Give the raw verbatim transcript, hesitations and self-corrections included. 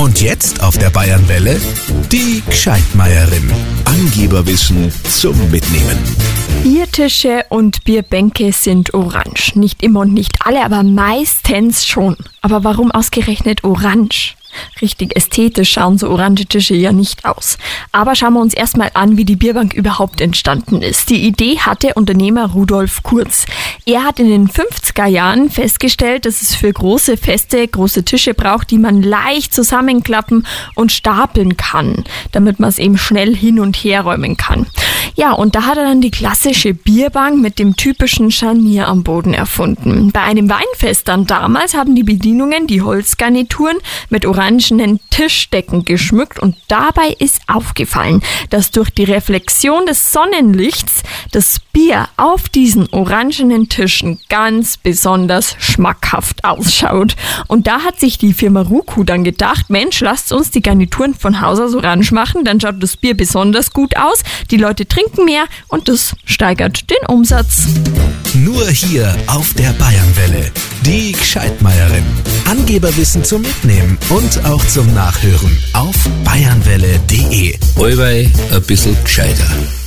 Und jetzt auf der Bayernwelle die Gscheidmeierin. Angeberwissen zum Mitnehmen. Biertische und Bierbänke sind orange. Nicht immer und nicht alle, aber meistens schon. Aber warum ausgerechnet orange? Richtig ästhetisch schauen so orange Tische ja nicht aus. Aber schauen wir uns erstmal an, wie die Bierbank überhaupt entstanden ist. Die Idee hatte Unternehmer Rudolf Kurz. Er hat in den fünfziger Jahren festgestellt, dass es für große Feste große Tische braucht, die man leicht zusammenklappen und stapeln kann, damit man es eben schnell hin und her räumen kann. Ja, und da hat er dann die klassische Bierbank mit dem typischen Scharnier am Boden erfunden. Bei einem Weinfest dann damals haben die Bedienungen die Holzgarnituren mit orangenen Tischdecken geschmückt und dabei ist aufgefallen, dass durch die Reflexion des Sonnenlichts das Bier auf diesen orangenen Tischen ganz besonders schmackhaft ausschaut. Und da hat sich die Firma Ruku dann gedacht, Mensch, lasst uns die Garnituren von Haus aus orange machen, dann schaut das Bier besonders gut aus, die Leute trinken mehr und das steigert den Umsatz. Nur hier auf der Bayernwelle. Die Gscheidmeierin. Angeberwissen zum Mitnehmen und auch zum Nachhören auf bayernwelle punkt de. Allweil ein bisschen gescheiter.